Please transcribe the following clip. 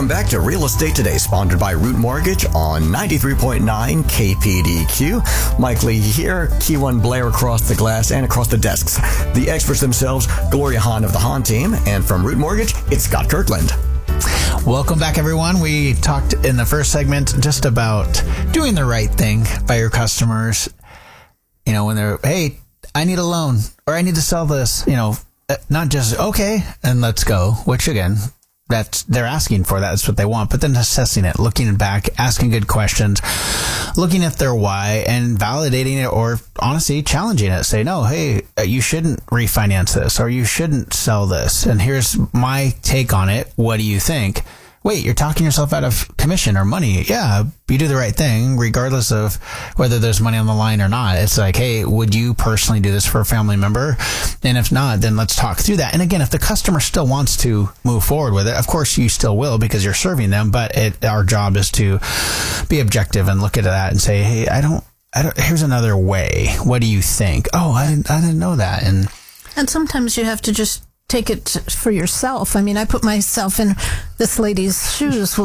Welcome back to Real Estate Today, sponsored by Root Mortgage on 93.9 KPDQ. Mike Lee here, Key One Blair across the glass and across the desks. The experts themselves, Gloria Hahn of the Hahn team, and from Root Mortgage, it's Scott Kirkland. Welcome back, everyone. We talked in the first segment just about doing the right thing by your customers. You know, when they're, hey, I need a loan or I need to sell this, you know, not just, okay, and let's go, which again, that's they're asking for. That's what they want. But then assessing it, looking back, asking good questions, looking at their why and validating it, or honestly challenging it. Say, no, hey, you shouldn't refinance this or you shouldn't sell this. And here's my take on it. What do you think? Wait, you're talking yourself out of commission or money. Yeah, you do the right thing regardless of whether there's money on the line or not. It's like, hey, would you personally do this for a family member? And if not, then let's talk through that. And again, if the customer still wants to move forward with it, of course you still will because you're serving them. But our job is to be objective and look at that and say, hey, I don't, here's another way. What do you think? Oh, I didn't know that. And sometimes you have to just take it for yourself. I mean, I put myself in this lady's shoes.